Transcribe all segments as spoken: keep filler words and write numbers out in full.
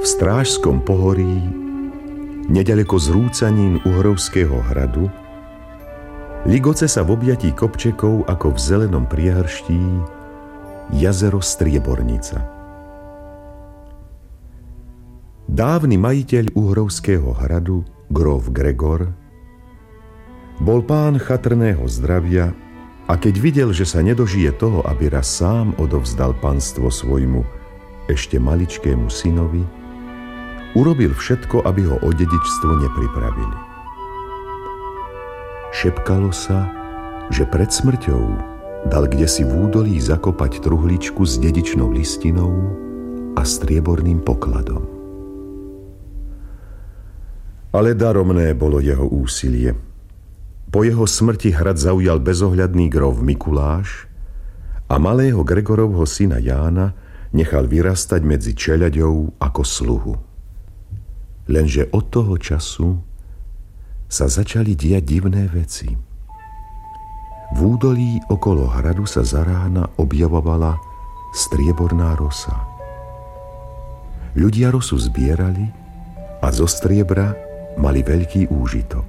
V Strážskom pohorí, neďaleko zrúcanín Uhrovského hradu, ligoce sa v objatí kopčekov ako v zelenom priehrští jazero Striebornica. Dávny majiteľ Uhrovského hradu, gróf Gregor, bol pán chatrného zdravia a keď videl, že sa nedožije toho, aby raz sám odovzdal panstvo svojmu ešte maličkému synovi, urobil všetko, aby ho o dedičstvo nepripravili. Šepkalo sa, že pred smrťou dal kdesi v údolí zakopať truhličku s dedičnou listinou a strieborným pokladom. Ale daromné bolo jeho úsilie. Po jeho smrti hrad zaujal bezohľadný gróf Mikuláš a malého Gregorovho syna Jána nechal vyrastať medzi čeľaďou ako sluhu. Lenže od toho času sa začali diať divné veci. V údolí okolo hradu sa za rána objavovala strieborná rosa. Ľudia rosu zbierali a zo striebra mali veľký úžitok.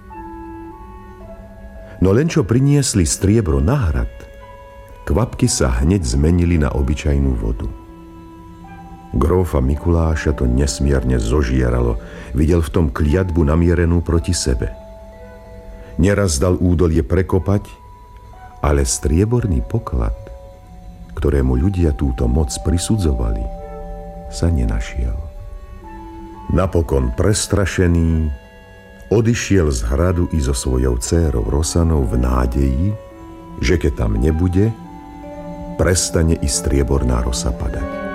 No len čo priniesli striebro na hrad, kvapky sa hneď zmenili na obyčajnú vodu. Grófa Mikuláša to nesmierne zožieralo, videl v tom kliatbu namierenú proti sebe. Neraz dal údolie prekopať, ale strieborný poklad, ktorému ľudia túto moc prisudzovali, sa nenašiel. Napokon prestrašený odišiel z hradu i so svojou dcérou Rosanou v nádeji, že keď tam nebude, prestane i strieborná rosa padať.